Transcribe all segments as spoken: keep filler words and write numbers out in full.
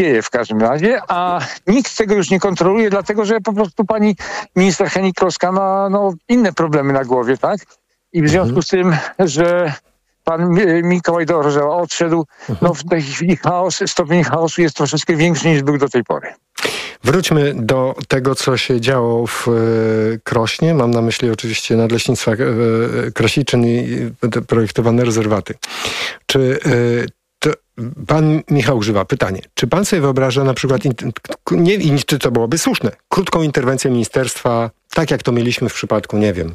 dzieje w każdym razie, a nikt tego już nie kontroluje, dlatego że po prostu pani minister Hennig-Kloska ma no, inne problemy na głowie, tak? I w związku z tym, że pan Mikołaj Dorżał odszedł, no w tej chwili chaos, stopień chaosu jest troszeczkę większy niż był do tej pory. Wróćmy do tego, co się działo w Krośnie. Mam na myśli oczywiście nadleśnictwa Krasiczyn i projektowane rezerwaty. Czy to, pan Michał Grzywa, pytanie. Czy pan sobie wyobraża na przykład, nie wiem, czy to byłoby słuszne, krótką interwencję ministerstwa, tak jak to mieliśmy w przypadku, nie wiem,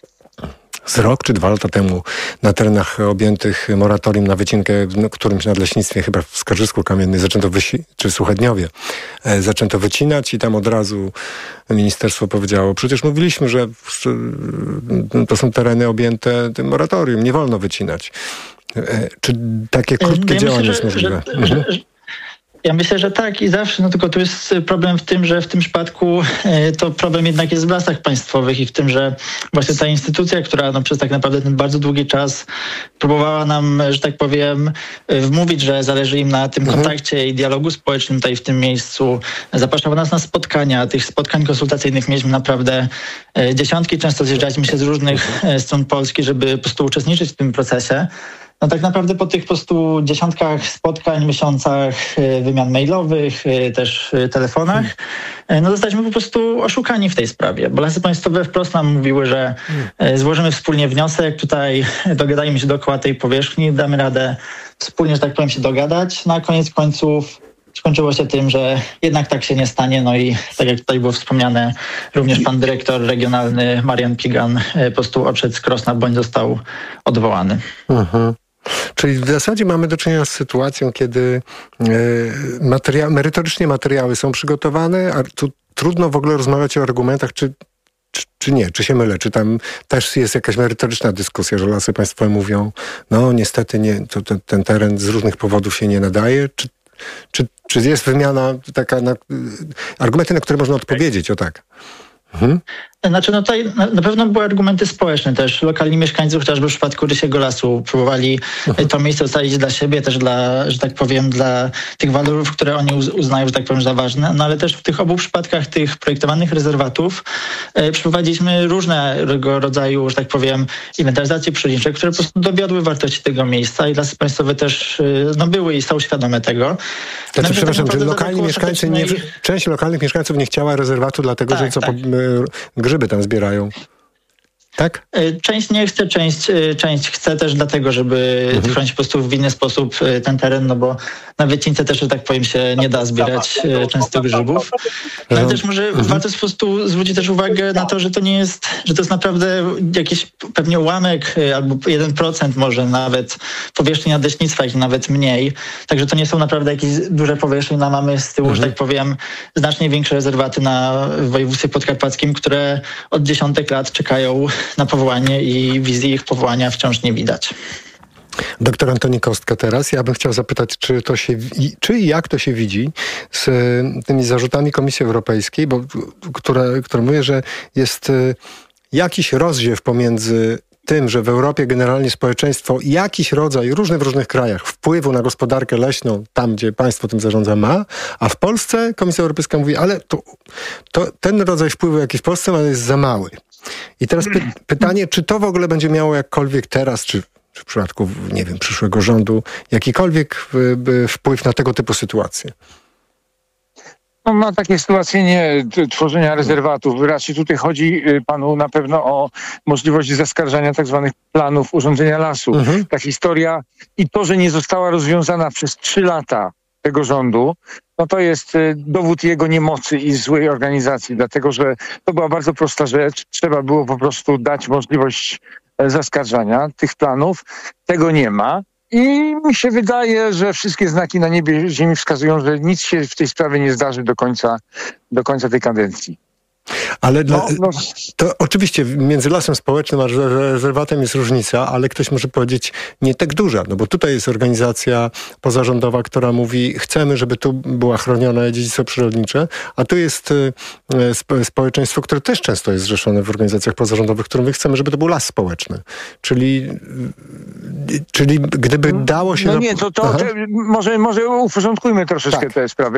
z rok czy dwa lata temu na terenach objętych moratorium na wycinkę w którymś nadleśnictwie, chyba w Skarżysku-Kamiennej, zaczęto wysi- czy w Suchedniowie, e, zaczęto wycinać i tam od razu ministerstwo powiedziało, przecież mówiliśmy, że w, to są tereny objęte tym moratorium, nie wolno wycinać. E, czy takie krótkie ja działanie myślę, jest możliwe? Że, że, że, Ja myślę, że tak i zawsze, no tylko tu jest problem w tym, że w tym przypadku y, to problem jednak jest w Lasach Państwowych i w tym, że właśnie ta instytucja, która no, przez tak naprawdę ten bardzo długi czas próbowała nam, że tak powiem, y, wmówić, że zależy im na tym mhm. kontakcie i dialogu społecznym tutaj w tym miejscu, zapraszała nas na spotkania. Tych spotkań konsultacyjnych mieliśmy naprawdę y, dziesiątki, często zjeżdżaliśmy się z różnych y, stron Polski, żeby po prostu uczestniczyć w tym procesie. No tak naprawdę po tych po prostu dziesiątkach spotkań, miesiącach wymian mailowych, też telefonach, no zostaliśmy po prostu oszukani w tej sprawie, bo Lasy Państwowe wprost nam mówiły, że złożymy wspólnie wniosek, tutaj dogadajmy się dookoła tej powierzchni, damy radę wspólnie, że tak powiem, się dogadać. Na koniec końców skończyło się tym, że jednak tak się nie stanie, no i tak jak tutaj było wspomniane, również pan dyrektor regionalny Marian Pigan po prostu odszedł z Krosna, bądź został odwołany. Mhm. Czyli w zasadzie mamy do czynienia z sytuacją, kiedy e, materia- merytorycznie materiały są przygotowane, a tu trudno w ogóle rozmawiać o argumentach, czy, czy, czy nie, czy się mylę, czy tam też jest jakaś merytoryczna dyskusja, że Lasy Państwowe mówią, no niestety nie, to, to, ten teren z różnych powodów się nie nadaje, czy, czy, czy jest wymiana taka, na, argumenty, na które można odpowiedzieć, o tak. Mhm. Znaczy, no tutaj na, na pewno były argumenty społeczne też. Lokalni mieszkańcy, chociażby w przypadku Rysiego Lasu, próbowali uh-huh. to miejsce ustalić dla siebie, też dla, że tak powiem, dla tych walorów, które oni uz, uznają, że tak powiem, za ważne. No ale też w tych obu przypadkach tych projektowanych rezerwatów e, przeprowadziliśmy różnego rodzaju, że tak powiem, inwentaryzacje przyrodnicze, które po prostu dowiodły wartości tego miejsca i Lasy Państwowe też e, no, były i są świadome tego. To no, przepraszam, tak czy lokalni mieszkańcy, nie, część lokalnych mieszkańców nie chciała rezerwatu, dlatego tak, że co... Tak. Po, grzyby tam zbierają. Tak? Część nie chce, część, część chce też dlatego, żeby mhm. chronić po prostu w inny sposób ten teren, no bo na wycince też, że tak powiem, się nie da zbierać często grzybów. No ale też może mhm. warto po prostu zwrócić też uwagę na to, że to nie jest, że to jest naprawdę jakiś pewnie ułamek albo jeden procent może nawet powierzchni nadleśnictwa, jak nawet mniej. Także to nie są naprawdę jakieś duże powierzchnie. No, mamy z tyłu, mhm. że tak powiem, znacznie większe rezerwaty na w województwie podkarpackim, które od dziesiątek lat czekają na powołanie i wizji ich powołania wciąż nie widać. Doktor Antoni Kostka teraz. Ja bym chciał zapytać, czy to się, czy i jak to się widzi z tymi zarzutami Komisji Europejskiej, bo, które, które mówi, że jest jakiś rozziew pomiędzy tym, że w Europie generalnie społeczeństwo jakiś rodzaj, różny w różnych krajach, wpływu na gospodarkę leśną, tam gdzie państwo tym zarządza, ma, a w Polsce Komisja Europejska mówi, ale to, to ten rodzaj wpływu, jaki w Polsce ma, jest za mały. I teraz py- pytanie, czy to w ogóle będzie miało jakkolwiek teraz, czy, czy w przypadku, nie wiem, przyszłego rządu, jakikolwiek y, y, wpływ na tego typu sytuacje? No, na takie sytuacje nie tworzenia rezerwatów. Raczej tutaj chodzi panu na pewno o możliwość zaskarżania tak zwanych planów urządzenia lasu. Mhm. Ta historia i to, że nie została rozwiązana przez trzy lata tego rządu, no to jest dowód jego niemocy i złej organizacji, dlatego że to była bardzo prosta rzecz. Trzeba było po prostu dać możliwość zaskarżania tych planów. Tego nie ma. I mi się wydaje, że wszystkie znaki na niebie ziemi wskazują, że nic się w tej sprawie nie zdarzy do końca, do końca tej kadencji. Ale dla, No, no. to oczywiście między lasem społecznym a rezerwatem jest różnica, ale ktoś może powiedzieć nie tak duża, no bo tutaj jest organizacja pozarządowa, która mówi, chcemy, żeby tu była chronione dziedzictwo przyrodnicze, a tu jest y, społeczeństwo, które też często jest zrzeszone w organizacjach pozarządowych, które my chcemy, żeby to był las społeczny. Czyli, y, czyli gdyby dało się... No nie, to, to, to może, może uporządkujmy troszeczkę tak. te sprawy.